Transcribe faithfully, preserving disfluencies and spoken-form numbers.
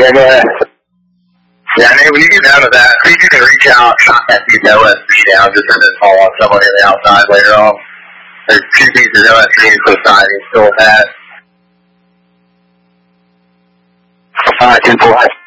Yeah, go ahead. Yeah, I mean, when you get down to that, I think you can reach out, contact these O S B down, just and then call on somebody on the outside later on. There's two pieces of O S B society still have. All right, ten four.